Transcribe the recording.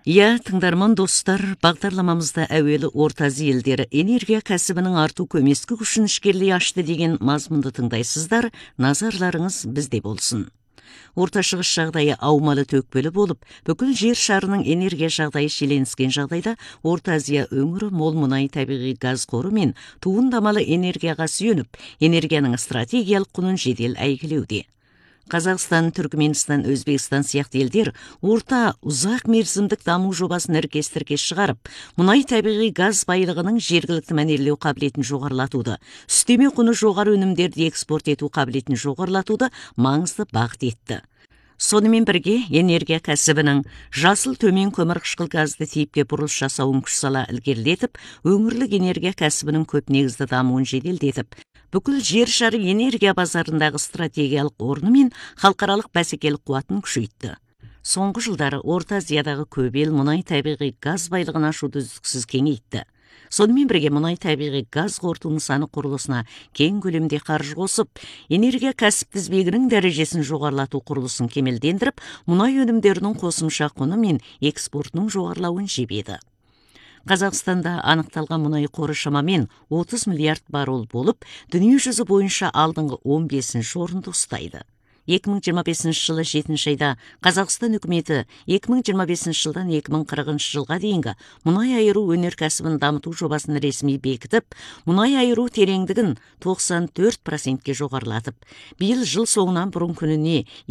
Тыңдарман достар, бағдарламамызда әуелі Орта Азия елдері энергия кәсібінің арту көмескі күшін ішкерлей ашты деген мазмұнды тыңдайсыздар, назарларыңыз бізде болсын. Орта шығыс жағдайы аумалы төкпелі болып, бүкіл жер шарының энергия жағдайы шиеленіскен жағдайда Орта Азия өңірі мол мұнай табиғи газ қоры мен туындамалы энергияға сүйеніп, энергияның стратегиялық құнын жедел әйгілеуде. Қазақстан, Түркменстан, Өзбекстан сияқты елдер орта ұзақ мерзімдік даму жобасын іркес-тіркес шығарып, мұнай табиғи газ байлығының жергілікті мәнерлеу қабілетін жоғарылатуды, үстеме құны жоғары өнімдерді экспорт ету қабілетін жоғарылатуды маңызды бағыт етті. Сонымен бірге, энергия кәсібінің жасыл төмен көмірқышқыл газды типке бұрылыс жасауын күш сала ілгерілетіп, өңірлік энергия кәсібінің көп негізді дамуын жеделдетіп, бүкіл жер шары энергия базарындағы стратегиялық орны мен халықаралық бәсекелік қуатын күшейтті. Соңғы жылдары Орта Азиядағы көп ел мұнай табиғи газ байлығын ашуды үздіксіз кеңейтті. Сонымен бірге мұнай табиғи газ қорыту нысаны құрылысына кең көлемде қаржы қосып, энергия кәсіп тізбегінің дәрежесін жоғарылату құрылысын кемелдендіріп, мұнай өнімдерінің қосымша құны мен экспортының жоғарылауын жебеді. Қазақстанда анықталған мұнай қоры шамамен 30 миллиард баррель болып, дүние жүзі бойынша алдыңғы 15-ші орынды ұстайды. 2025 жылы 7 айда Қазақстан үкіметі 2025 жылдан 2040 жылға дейінгі мұнай айыру өнеркәсібін дамыту жобасын ресми бекітіп, мұнай айыру тереңдігін 94%-ке жоғарылатып, биыл жыл соңынан бұрын күніне